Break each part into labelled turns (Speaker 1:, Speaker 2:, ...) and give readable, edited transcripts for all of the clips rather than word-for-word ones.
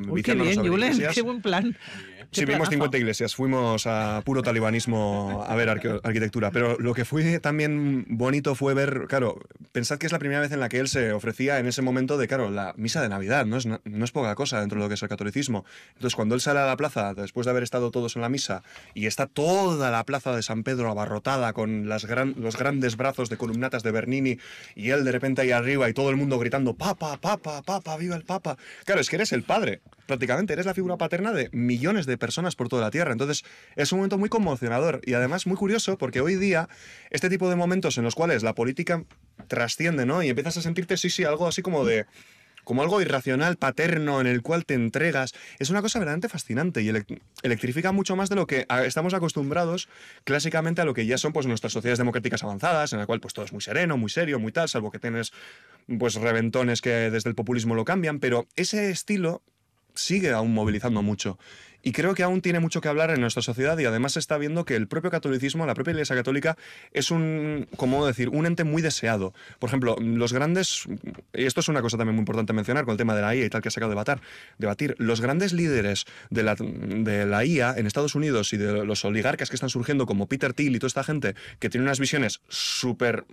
Speaker 1: Uy, qué bien, Julen, qué buen plan.
Speaker 2: Sí, vimos 50 iglesias, fuimos a puro talibanismo a ver arquitectura, pero lo que fue también bonito fue ver, claro, pensad que es la primera vez en la que él se ofrecía en ese momento de, claro, la misa de Navidad, no es poca cosa dentro de lo que es el catolicismo. Entonces, cuando él sale a la plaza, después de haber estado todos en la misa, y está toda la plaza de San Pedro abarrotada con los grandes brazos de columnatas de Bernini, y él de repente ahí arriba y todo el mundo gritando, Papa, Papa, Papa, viva el Papa. Claro, es que eres el padre, prácticamente, eres la figura paterna de millones de personas por toda la Tierra. Entonces, es un momento muy conmocionador y además muy curioso porque hoy día este tipo de momentos en los cuales la política trasciende, ¿no? Y empiezas a sentirte, algo así como algo irracional, paterno, en el cual te entregas. Es una cosa verdaderamente fascinante y electrifica mucho más de lo que estamos acostumbrados clásicamente a lo que ya son pues nuestras sociedades democráticas avanzadas, en la cual pues todo es muy sereno, muy serio, muy tal, salvo que tienes pues reventones que desde el populismo lo cambian, pero ese estilo sigue aún movilizando mucho. Y creo que aún tiene mucho que hablar en nuestra sociedad y además se está viendo que el propio catolicismo, la propia Iglesia Católica, es un ente muy deseado. Por ejemplo, los grandes, y esto es una cosa también muy importante mencionar con el tema de la IA y tal que se acaba de debatir, los grandes líderes de la IA en Estados Unidos y de los oligarcas que están surgiendo como Peter Thiel y toda esta gente que tiene unas visiones súper,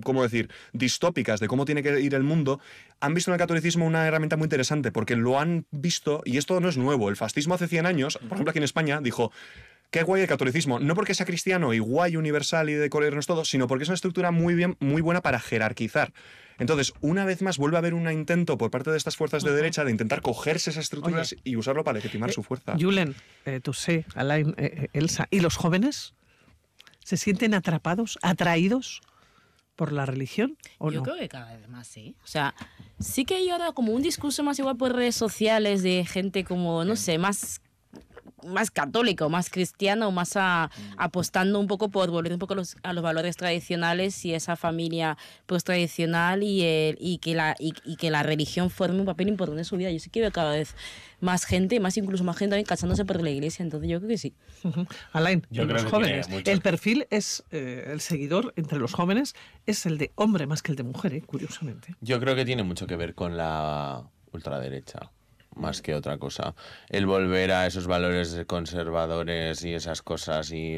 Speaker 2: distópicas de cómo tiene que ir el mundo, han visto en el catolicismo una herramienta muy interesante porque lo han visto, y esto no es nuevo, el fascismo hace 100 años, por ejemplo aquí en España, dijo, qué guay el catolicismo, no porque sea cristiano y guay, universal y de colernos todos, sino porque es una estructura muy buena para jerarquizar. Entonces, una vez más, vuelve a haber un intento por parte de estas fuerzas de derecha de intentar cogerse esas estructuras y usarlo para legitimar su fuerza.
Speaker 1: Julen, tú sé, Alain, Elsa, ¿y los jóvenes se sienten atraídos por la religión o no?
Speaker 3: Yo creo que cada vez más, sí. O sea, sí que hay ahora como un discurso más igual por redes sociales de gente como, no sé, más católico, más cristiano, más apostando un poco por volver un poco a los valores tradicionales y esa familia pues tradicional y que la religión forme un papel importante en su vida. Yo sí que veo cada vez más gente, incluso más gente también casándose por la iglesia, entonces yo creo que sí.
Speaker 1: Alain,
Speaker 4: yo
Speaker 1: en
Speaker 4: creo
Speaker 1: los
Speaker 4: que
Speaker 1: jóvenes,
Speaker 4: mucho.
Speaker 1: el perfil es, el seguidor entre los jóvenes es el de hombre más que el de mujer, curiosamente.
Speaker 4: Yo creo que tiene mucho que ver con la ultraderecha, más que otra cosa. El volver a esos valores conservadores y esas cosas y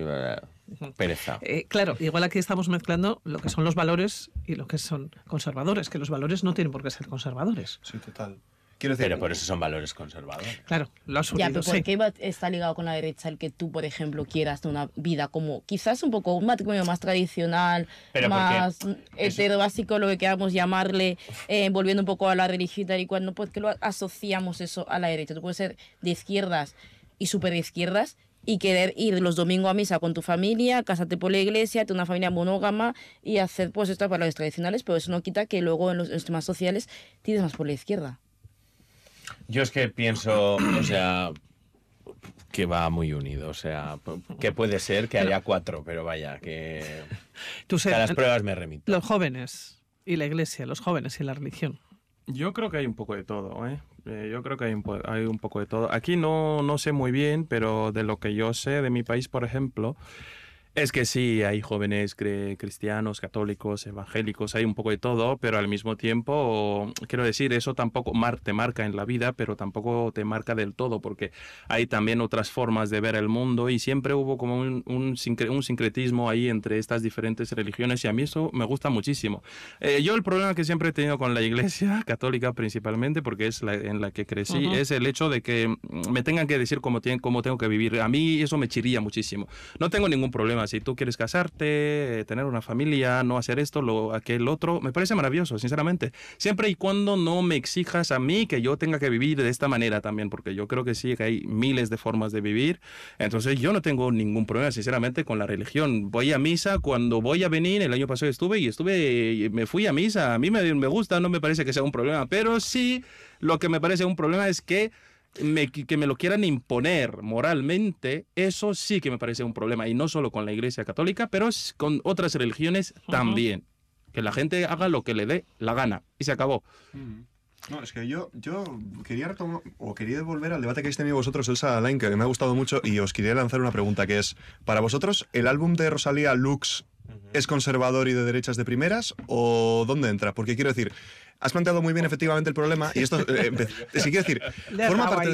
Speaker 4: pereza.
Speaker 1: Claro, igual aquí estamos mezclando lo que son los valores y lo que son conservadores, que los valores no tienen por qué ser conservadores.
Speaker 2: Sí, total. Quiero decir,
Speaker 4: pero por eso son valores conservadores.
Speaker 1: Claro, lo has surgido,
Speaker 3: ya, pero ¿por qué está ligado con la derecha el que tú, por ejemplo, quieras de una vida como quizás un poco un matrimonio más tradicional,
Speaker 4: pero
Speaker 3: más heterobásico, lo que queramos llamarle, volviendo un poco a la religión y cual, ¿por qué lo asociamos eso a la derecha? Tú puedes ser de izquierdas y súper de izquierdas y querer ir los domingos a misa con tu familia, casarte por la iglesia, tener una familia monógama y hacer pues estos valores tradicionales, pero eso no quita que luego en los temas sociales tienes más por la izquierda.
Speaker 4: Yo es que pienso, o sea, que va muy unido, o sea, que puede ser que haya cuatro, pero vaya, que a las pruebas me remito.
Speaker 1: Los jóvenes y la iglesia, los jóvenes y la religión.
Speaker 5: Yo creo que hay un poco de todo, ¿eh? Yo creo que hay un poco de todo. Aquí no sé muy bien, pero de lo que yo sé de mi país, por ejemplo, es que sí, hay jóvenes cristianos, católicos, evangélicos, hay un poco de todo, pero al mismo tiempo, quiero decir, eso tampoco te marca en la vida, pero tampoco te marca del todo, porque hay también otras formas de ver el mundo y siempre hubo como un sincretismo ahí entre estas diferentes religiones y a mí eso me gusta muchísimo. Yo el problema que siempre he tenido con la iglesia católica principalmente, porque es en la que crecí, es el hecho de que me tengan que decir cómo tengo que vivir. A mí eso me chirría muchísimo. No tengo ningún problema. Si tú quieres casarte, tener una familia, no hacer esto, aquel otro, me parece maravilloso, sinceramente. Siempre y cuando no me exijas a mí que yo tenga que vivir de esta manera también, porque yo creo que sí, que hay miles de formas de vivir. Entonces yo no tengo ningún problema, sinceramente, con la religión. Voy a misa cuando voy a venir. El año pasado me fui a misa. A mí me gusta, no me parece que sea un problema, pero sí lo que me parece un problema es que me lo quieran imponer moralmente, eso sí que me parece un problema, y no solo con la Iglesia Católica, pero con otras religiones también. Que la gente haga lo que le dé la gana, y se acabó.
Speaker 2: No, es que yo quería retomar, o quería volver al debate que habéis tenido vosotros, Elsa, Alain, que me ha gustado mucho, y os quería lanzar una pregunta, que es, para vosotros, ¿el álbum de Rosalía, Lux, es conservador y de derechas de primeras, o dónde entra? Porque quiero decir, has planteado muy bien efectivamente el problema, y esto, sí quiero decir, forma parte